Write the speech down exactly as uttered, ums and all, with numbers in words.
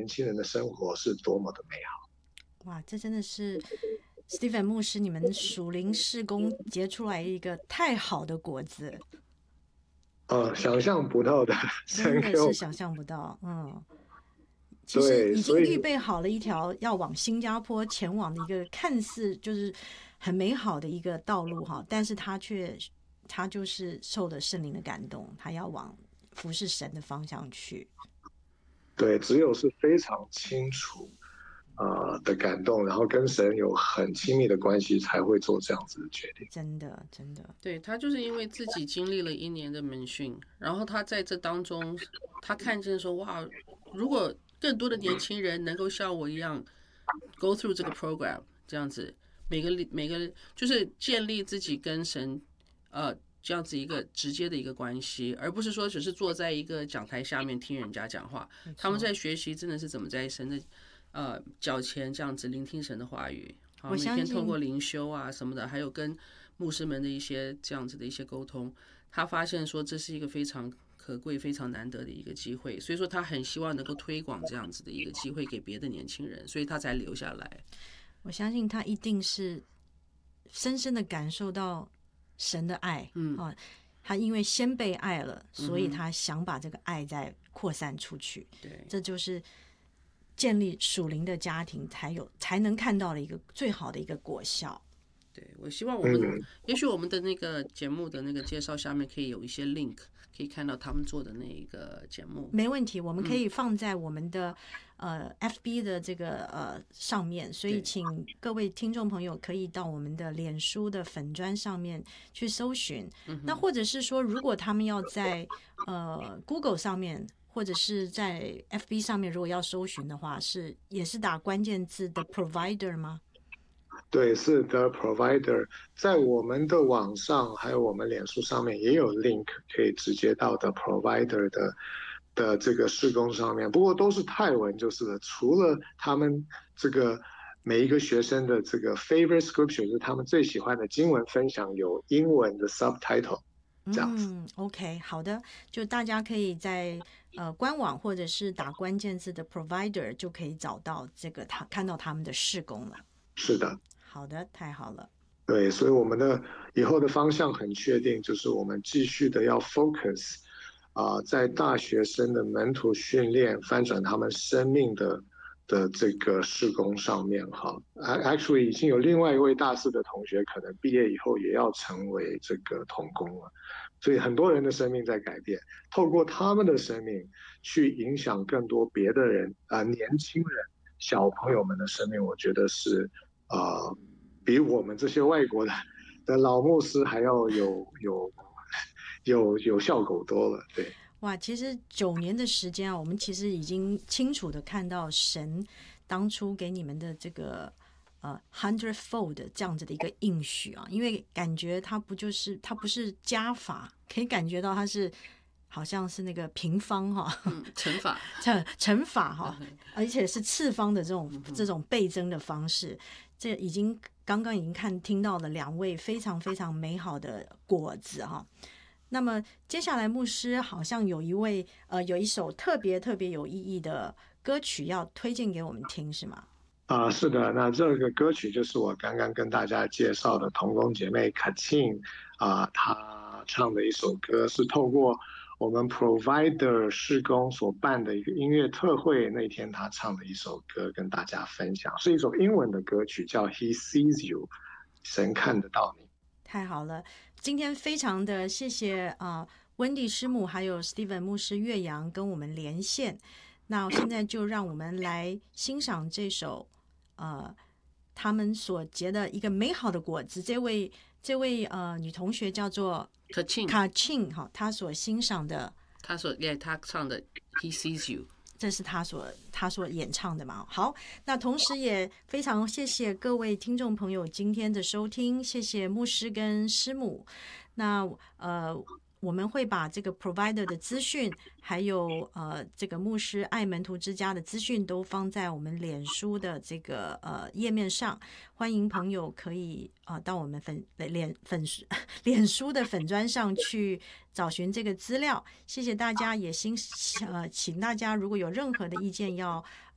轻人的生活是多么的美好。 哇，这真的是 Stephen 牧师你们属灵事工结出来一个太好的果子， 呃，想象不到的， 真神给我们。 的是想象不到。嗯，其实对， 已经所以预备好了一条要往新加坡前往的一个看似就是很美好的一个道路哈，但是他却他就是受了圣灵的感动，他要往服侍神的方向去。 对，只有是非常清楚呃的感动，然后跟神有很亲密的关系，才会做这样子的决定。 真的，真的， 对，他就是因为自己经历了一年的门训，然后他在这当中，他看见说，哇，如果更多的年轻人能够像我一样 go through 这个 program，这样子，每个每个就是建立自己跟神呃这样子一个直接的一个关系，而不是说只是坐在一个讲台下面听人家讲话。他们在学习真的是怎么在神的呃脚前这样子聆听神的话语。好，每天透过灵修啊什么的，还有跟牧师们的一些这样子的一些沟通，他发现说这是一个非常可贵、非常难得的一个机会，所以说他很希望能够推广这样子的一个机会给别的年轻人，所以他才留下来。 我相信他一定是深深的感受到神的爱，嗯啊，他因为先被爱了，所以他想把这个爱再扩散出去。 对， 这就是建立属灵的家庭才有才能看到的一个最好的一个果效。 对，我希望我们、嗯、也许我们的那个节目的那个介绍下面可以有一些 link， 可以看到他们做的那一个节目。 没问题，我们可以放在我们的、嗯、呃 F B 的这个呃上面，所以请各位听众朋友可以到我们的脸书的粉专上面去搜寻。嗯、那或者是说，如果他们要在呃 Google 上面，或者是在 F B 上面，如果要搜寻的话，是也是打关键字的 provider 吗？ 对，是 The Provider， 在我们的网上还有我们脸书上面也有 link， 可以直接到 The Provider 的的这个事工上面，不过都是泰文就是了。除了他们这个每一个学生的这个 favorite scripture， 就是他们最喜欢的经文分享，有英文的 subtitle。这样子。 嗯 ，OK， 好的，就大家可以在呃官网或者是打关键字的 provider 就可以找到这个他看到他们的事工了。 是的。 好的，太好了。 对，所以我们的以后的方向很确定，就是我们继续的要 focus 啊、呃，在大学生的门徒训练，翻转他们生命的的这个事工上面哈。Actually， 已经有另外一位大四的同学，可能毕业以后也要成为这个同工了。所以很多人的生命在改变，透过他们的生命去影响更多别的人啊、呃，年轻人、小朋友们的生命，我觉得是啊。呃比我们这些外国的的老牧师还要有有有有效果多了，对。 哇，其实九年的时间啊，我们其实已经清楚的看到神当初给你们的这个呃 hundredfold 这样子的一个应许啊，因为感觉它不就是它不是加法，可以感觉到它是好像是那个平方哈、 嗯，乘法， 乘乘法哈，而且是次方的这种这种倍增的方式，这已经刚刚已经看听到了两位非常非常美好的果子哈。那么接下来牧师好像有一位呃有一首特别特别有意义的歌曲要推荐给我们听，是吗？ 啊、呃，是的，那这个歌曲就是我刚刚跟大家介绍的同工姐妹卡钦啊，她唱的一首歌，是透过我们 Provider 事工所办的一个音乐特会，那天她唱的一首歌跟大家分享，是一首英文的歌曲，叫 He Sees You， 神看得到你。 太好了，今天非常的谢谢啊、呃、温蒂师母还有 Stephen 牧师岳阳跟我们连线。那现在就让我们来欣赏这首呃他们所结的一个美好的果子。这位这位呃女同学叫做卡钦卡钦哈，她所欣赏的， 她所yeah她唱的 He Sees You。 这是他所他所演唱的嘛？好，那同时也非常谢谢各位听众朋友今天的收听，谢谢牧师跟师母。那呃，我们会把这个 provider 的资讯，还有呃这个牧师爱门徒之家的资讯都放在我们脸书的这个呃页面上，欢迎朋友可以呃到我们粉脸粉脸书的粉专上去找寻这个资料。谢谢大家，也请呃请大家如果有任何的意见要。